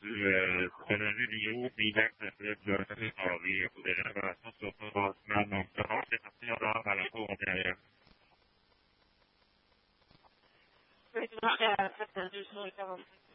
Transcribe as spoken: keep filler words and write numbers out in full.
سنوی دیگه او بیدن تسلیت جارتش آقایی بودنه و اصلا صبح باز من نمتنها که اصلا را غلطه و مدهیم بدون خیلی